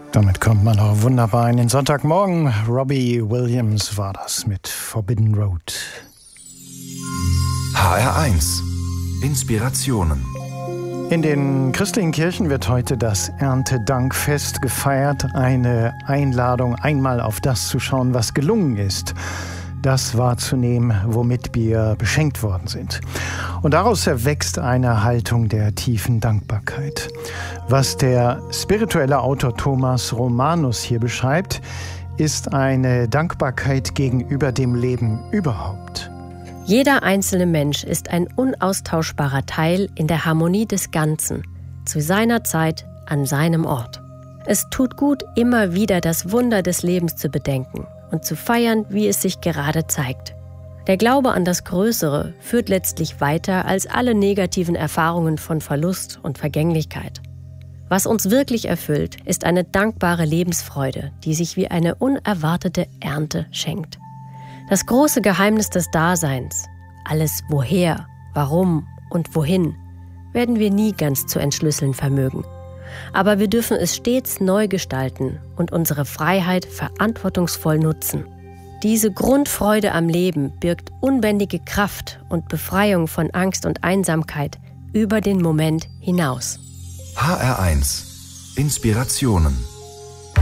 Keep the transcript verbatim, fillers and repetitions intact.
Damit kommt man auch wunderbar in den Sonntagmorgen. Robbie Williams war das mit Forbidden Road. H R eins. Inspirationen. In den christlichen Kirchen wird heute das Erntedankfest gefeiert. Eine Einladung, einmal auf das zu schauen, was gelungen ist. Das wahrzunehmen, womit wir beschenkt worden sind. Und daraus erwächst eine Haltung der tiefen Dankbarkeit. Was der spirituelle Autor Thomas Romanus hier beschreibt, ist eine Dankbarkeit gegenüber dem Leben überhaupt. Jeder einzelne Mensch ist ein unaustauschbarer Teil in der Harmonie des Ganzen, zu seiner Zeit, an seinem Ort. Es tut gut, immer wieder das Wunder des Lebens zu bedenken und zu feiern, wie es sich gerade zeigt. Der Glaube an das Größere führt letztlich weiter als alle negativen Erfahrungen von Verlust und Vergänglichkeit. Was uns wirklich erfüllt, ist eine dankbare Lebensfreude, die sich wie eine unerwartete Ernte schenkt. Das große Geheimnis des Daseins, alles woher, warum und wohin, werden wir nie ganz zu entschlüsseln vermögen. Aber wir dürfen es stets neu gestalten und unsere Freiheit verantwortungsvoll nutzen. Diese Grundfreude am Leben birgt unbändige Kraft und Befreiung von Angst und Einsamkeit über den Moment hinaus. H R eins. Inspirationen.